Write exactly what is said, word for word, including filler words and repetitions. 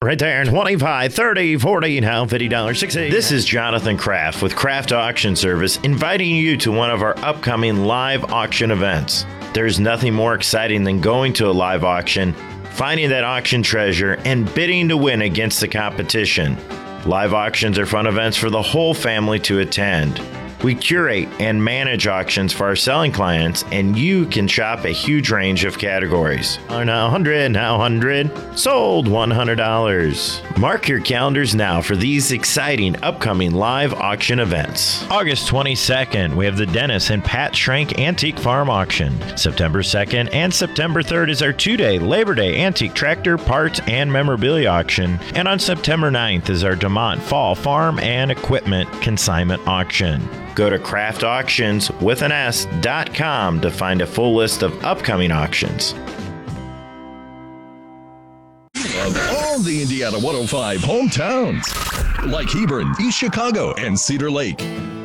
Right there, twenty-five, thirty, forty, now fifty dollars, sixty. This is Jonathan Kraft with Kraft Auction Service, inviting you to one of our upcoming live auction events. There's nothing more exciting than going to a live auction, finding that auction treasure, and bidding to win against the competition. Live auctions are fun events for the whole family to attend. We curate and manage auctions for our selling clients, and you can shop a huge range of categories. Are now one hundred, now one hundred, sold one hundred dollars. Mark your calendars now for these exciting upcoming live auction events. August twenty-second, we have the Dennis and Pat Schrank Antique Farm Auction. September second and September third is our two-day Labor Day Antique Tractor, Parts, and Memorabilia Auction. And on September ninth is our DeMont Fall Farm and Equipment Consignment Auction. Go to craft auctions with an S dot com to find a full list of upcoming auctions. Of all the Indiana one oh five hometowns, like Hebron, East Chicago, and Cedar Lake,